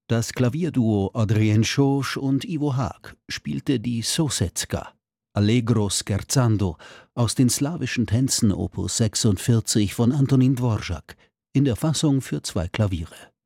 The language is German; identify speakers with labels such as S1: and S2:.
S1: Das Klavierduo Adrien Schosch und Ivo Haag spielte die Sousetzka, Allegro scherzando, aus den slawischen Tänzen Opus 46 von Antonín Dvořák, in der Fassung für 2 Klaviere.